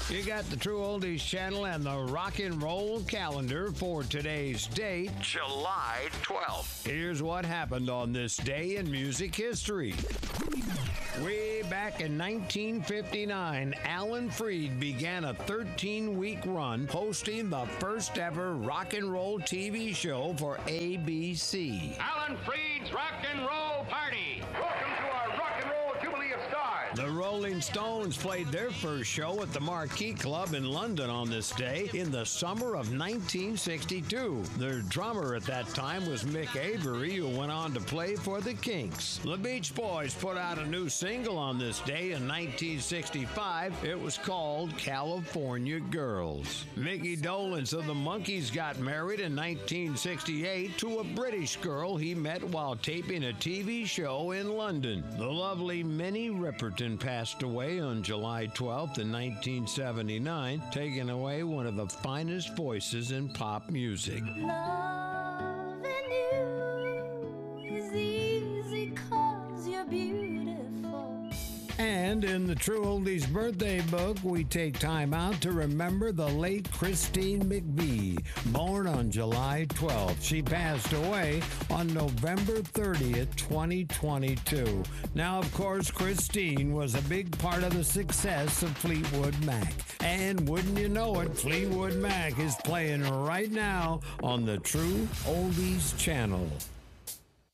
You got the True Oldies channel and the rock and roll calendar for today's date, July 12th. Here's what happened on this day in music history. Way back in 1959, Alan Freed began a 13-week run hosting the first ever rock and roll TV show for ABC. Alan Freed's Rock and Roll Party. Welcome to our Rock and Roll Jubilee of Stars. The Rolling Stones played their first show at the Marquee Club in London on this day in the summer of 1962. Their drummer at that time was Mick Avery, who went on to play for the Kinks. The Beach Boys put out a new single on this day in 1965. It was called California Girls. Mickey Dolenz of the Monkees got married in 1968 to a British girl he met while taping a TV show in London. The lovely Minnie Riperton passed away on July 12th in 1979, taking away one of the finest voices in pop music. Loving you is easy 'cause you're beautiful. And in the True Oldies birthday book, we take time out to remember the late Christine McVie, born on July 12th. She passed away on November 30th, 2022. Now, of course, Christine was a big part of the success of Fleetwood Mac. And wouldn't you know it, Fleetwood Mac is playing right now on the True Oldies channel.